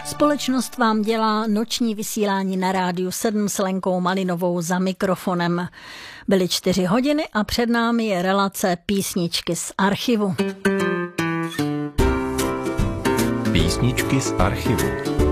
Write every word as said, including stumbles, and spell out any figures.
Společnost vám dělá noční vysílání na Rádiu sedm s Lenkou Malinovou za mikrofonem. Byly čtyři hodiny a před námi je relace Písničky z archivu. Písničky z archivu.